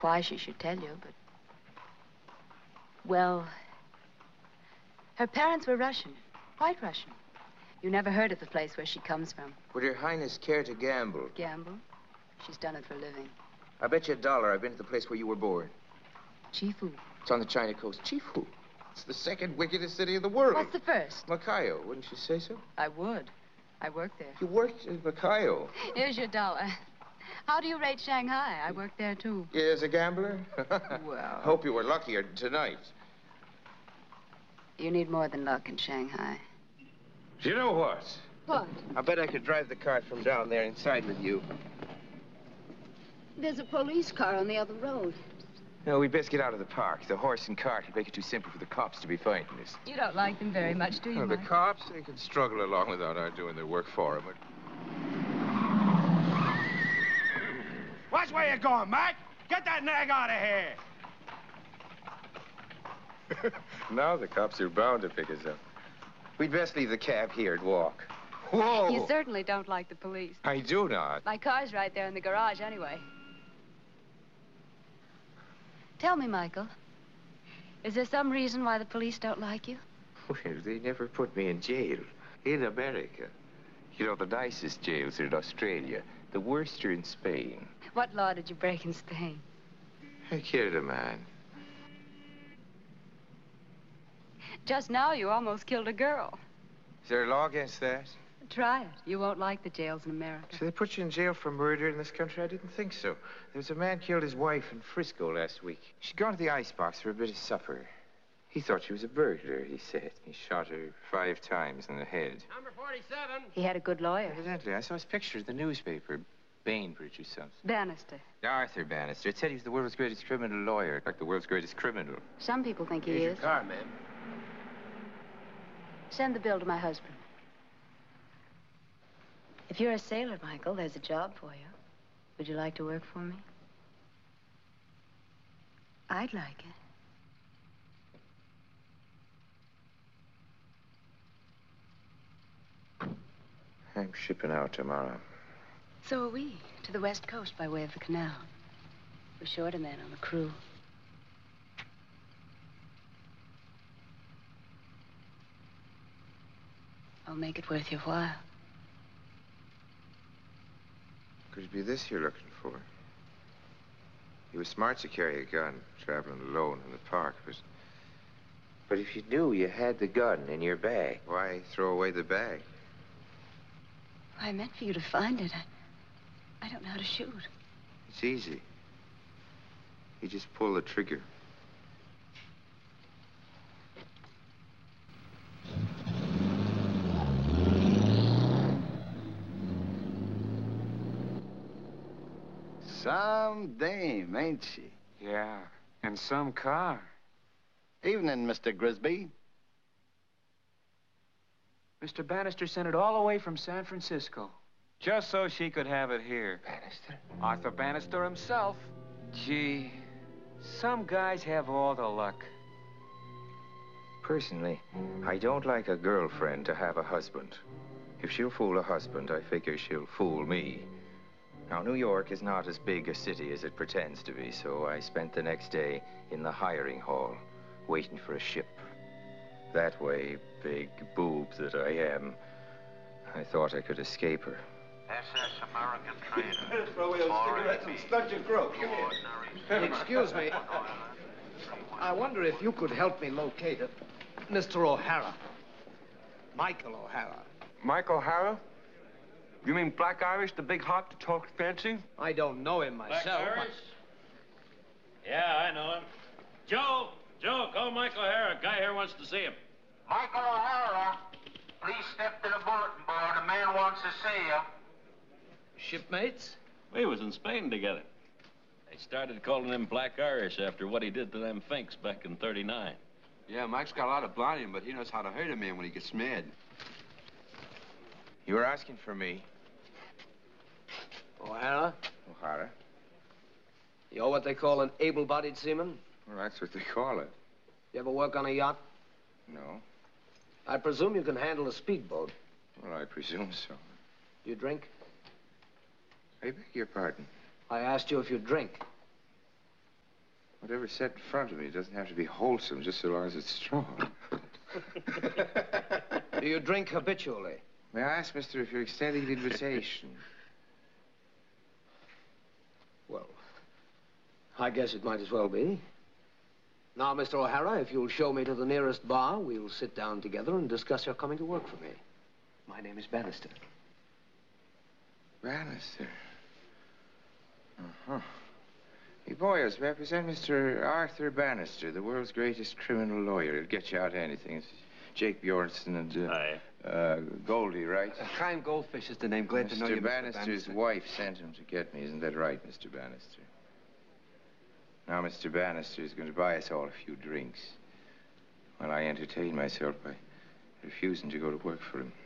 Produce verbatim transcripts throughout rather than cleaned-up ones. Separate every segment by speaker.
Speaker 1: why she should tell you, but... Well, her parents were Russian, white Russian. You never heard of the place where she comes from.
Speaker 2: Would Your Highness care to gamble?
Speaker 1: Gamble? She's done it for a living.
Speaker 2: I bet you a dollar I've been to the place where you were born.
Speaker 1: Chifu.
Speaker 2: It's on the China coast. Chifu. It's the second wickedest city in the world.
Speaker 1: What's the first?
Speaker 2: Macayo. Wouldn't you say so?
Speaker 1: I would. I worked there.
Speaker 2: You worked in Macayo?
Speaker 1: Here's your dollar. How do you rate Shanghai? I worked there, too.
Speaker 2: Yeah, as a gambler?
Speaker 1: Well...
Speaker 2: Hope you were luckier tonight.
Speaker 1: You need more than luck in Shanghai.
Speaker 3: You know what?
Speaker 1: What?
Speaker 2: I bet I could drive the cart from down there inside with you.
Speaker 1: There's a police car on the other road.
Speaker 2: No, we'd best get out of the park. The horse and cart would make it too simple for the cops to be finding us.
Speaker 1: You don't like them very much, do you,
Speaker 2: Well, the
Speaker 1: Mike?
Speaker 2: cops, they can struggle along without our doing their work for them.
Speaker 3: Watch where you're going, Mac. Get that nag out of here.
Speaker 2: Now the cops are bound to pick us up. We'd best leave the cab here and walk. Whoa!
Speaker 1: You certainly don't like the police.
Speaker 2: I do not.
Speaker 1: My car's right there in the garage, anyway. Tell me, Michael, is there some reason why the police don't like you?
Speaker 2: Well, they never put me in jail. In America. You know, the nicest jails are in Australia. The worst are in Spain.
Speaker 1: What law did you break in Spain?
Speaker 2: I killed a man.
Speaker 1: Just now, you almost killed a girl.
Speaker 2: Is there a law against that?
Speaker 1: Try it. You won't like the jails in America.
Speaker 2: So they put you in jail for murder in this country? I didn't think so. There was a man killed his wife in Frisco last week. She'd gone to the icebox for a bit of supper. He thought she was a burglar, he said. He shot her five times in the head.
Speaker 3: Number forty-seven.
Speaker 1: He had a good lawyer.
Speaker 2: Evidently. I saw his picture in the newspaper. Bainbridge or something.
Speaker 1: Bannister.
Speaker 2: Arthur Bannister. It said he was the world's greatest criminal lawyer. Like the world's greatest criminal.
Speaker 1: Some people think he
Speaker 3: Here's
Speaker 1: is.
Speaker 3: your car, ma'am.
Speaker 1: Send the bill to my husband. If you're a sailor, Michael, there's a job for you. Would you like to work for me? I'd like it.
Speaker 2: I'm shipping out tomorrow.
Speaker 1: So are we, to the west coast by way of the canal. We're short a man on the crew. I'll make it worth your while.
Speaker 2: Could it be this you're looking for? You were smart to carry a gun, traveling alone in the park, but... But if you knew you had the gun in your bag, why throw away the bag?
Speaker 1: I meant for you to find it. I, I don't know how to shoot.
Speaker 2: It's easy. You just pull the trigger.
Speaker 4: Some dame, ain't she?
Speaker 5: Yeah, and some car.
Speaker 4: Evening, Mister Grisby.
Speaker 5: Mister Bannister sent it all the way from San Francisco. Just so she could have it here.
Speaker 2: Bannister?
Speaker 5: Arthur Bannister himself. Gee, some guys have all the luck.
Speaker 2: Personally, I don't like a girlfriend to have a husband. If she'll fool a husband, I figure she'll fool me. Now, New York is not as big a city as it pretends to be, so I spent the next day in the hiring hall, waiting for a ship. That way, big boob that I am, I thought I could escape her.
Speaker 6: S S American Trader.
Speaker 4: Throw away those cigarettes and stud your growth.
Speaker 7: Excuse me. I wonder if you could help me locate it. Mister O'Hara. Michael O'Hara.
Speaker 5: Mike O'Hara? You mean Black Irish, the big hot that talks fancy?
Speaker 7: I don't know him myself.
Speaker 8: Black Irish? Yeah, I know him. Joe, Joe, call Mike O'Hara. Guy here wants to see him.
Speaker 6: Michael O'Hara, please step to the bulletin board. A man wants to see you.
Speaker 7: Shipmates?
Speaker 8: We was in Spain together. They started calling him Black Irish after what he did to them Finks back in thirty-nine.
Speaker 9: Yeah, Mike's got a lot of blood in him, but he knows how to hurt a man when he gets mad.
Speaker 2: You were asking for me.
Speaker 7: O'Hara?
Speaker 2: O'Hara?
Speaker 7: You're what they call an able-bodied seaman?
Speaker 2: Well, that's what they call it.
Speaker 7: You ever work on a yacht?
Speaker 2: No.
Speaker 7: I presume you can handle a speedboat.
Speaker 2: Well, I presume so.
Speaker 7: You drink?
Speaker 2: I beg your pardon.
Speaker 7: I asked you if you drink.
Speaker 2: Whatever's set in front of me doesn't have to be wholesome just so long as it's strong.
Speaker 7: Do you drink habitually?
Speaker 2: May I ask, mister, if you're extending the invitation?
Speaker 7: Well, I guess it might as well be. Now, Mister O'Hara, if you'll show me to the nearest bar, we'll sit down together and discuss your coming to work for me. My name is Bannister.
Speaker 2: Bannister? Uh-huh. Hey, boys, represent Mister Arthur Bannister, the world's greatest criminal lawyer. He'll get you out anything. It's Jake Bjornsson and uh,
Speaker 8: Aye.
Speaker 2: uh, Goldie, right?
Speaker 9: Uh, Chaim Goldfish is the name. Glad to know you,
Speaker 2: Mister Bannister's
Speaker 9: Mister Bannister.
Speaker 2: wife sent him to get me. Isn't that right, Mister Bannister? Now, Mister Bannister is going to buy us all a few drinks while I entertain myself by refusing to go to work for him.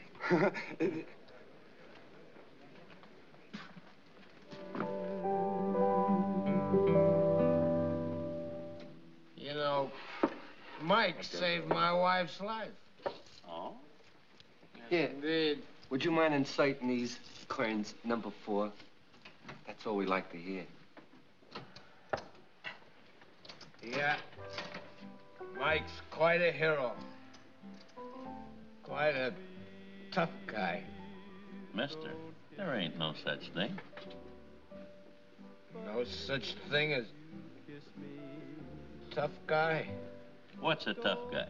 Speaker 10: You know, Mike saved my wife's life.
Speaker 8: Oh?
Speaker 5: Yeah.
Speaker 10: Indeed.
Speaker 5: Would you mind inciting these Kearns number four? That's all we like to hear.
Speaker 10: Yeah. Mike's quite a hero. Quite a tough guy.
Speaker 8: Mister, there ain't no such thing.
Speaker 10: No such thing as tough guy.
Speaker 8: What's a tough guy?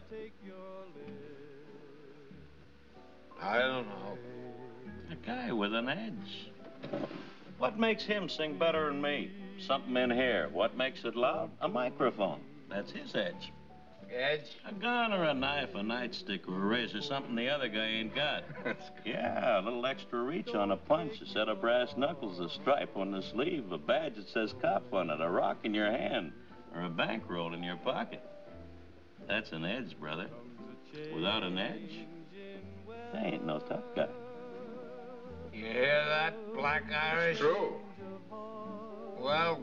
Speaker 10: I don't know.
Speaker 8: A guy with an edge. What makes him sing better than me? Something in here. What makes it loud? A microphone. That's his edge.
Speaker 10: Edge?
Speaker 8: A gun or a knife, a nightstick or a razor, something the other guy ain't got. Yeah, a little extra reach on a punch, a set of brass knuckles, a stripe on the sleeve, a badge that says cop on it, a rock in your hand, or a bankroll in your pocket. That's an edge, brother. Without an edge, there ain't no tough guy.
Speaker 10: You hear that, Black Irish?
Speaker 2: It's true.
Speaker 10: Well,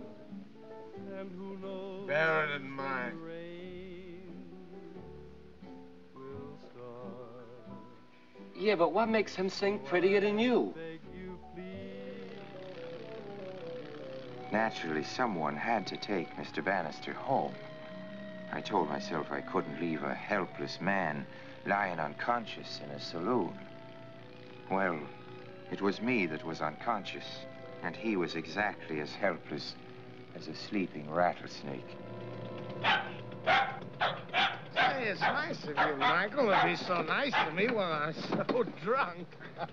Speaker 10: bear it in mind.
Speaker 5: Yeah, but what makes him sing prettier than you?
Speaker 2: Naturally, someone had to take Mister Bannister home. I told myself I couldn't leave a helpless man lying unconscious in a saloon. Well, it was me that was unconscious, and he was exactly as helpless as a sleeping rattlesnake.
Speaker 10: Say, it's nice of you, Michael, to be so nice to me when I'm so drunk.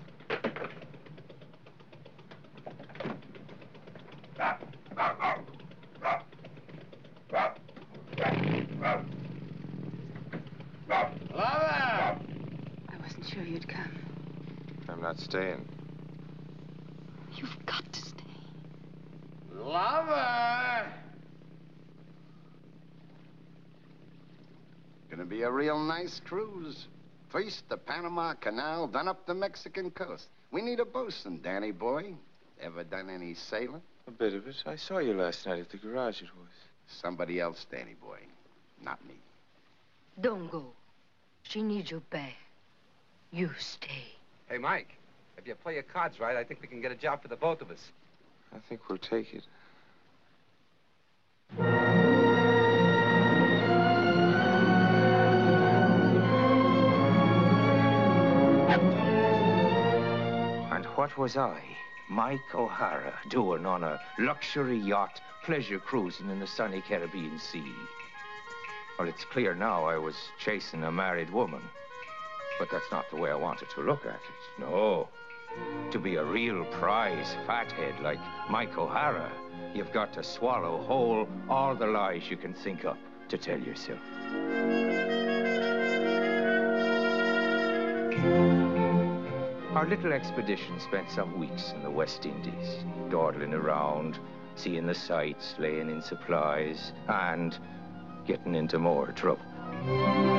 Speaker 10: Lover!
Speaker 1: I wasn't sure you'd come.
Speaker 2: I'm not staying.
Speaker 1: You've got to stay.
Speaker 10: Lover!
Speaker 4: Gonna be a real nice cruise. First the Panama Canal, then up the Mexican coast. We need a bosun, Danny boy. Ever done any sailing?
Speaker 2: A bit of it. I saw you last night at the garage, it was.
Speaker 4: Somebody else, Danny boy. Not me.
Speaker 1: Don't go. She needs you back. You stay.
Speaker 9: Hey, Mike, if you play your cards right, I think we can get a job for the both of us.
Speaker 2: I think we'll take it. And what was I, Mike O'Hara, doing on a luxury yacht, pleasure cruising in the sunny Caribbean Sea? Well, it's clear now I was chasing a married woman. But that's not the way I wanted to look at it. No. To be a real prize fathead like Mike O'Hara, you've got to swallow whole all the lies you can think up to tell yourself. Our little expedition spent some weeks in the West Indies, dawdling around, seeing the sights, laying in supplies, and getting into more trouble.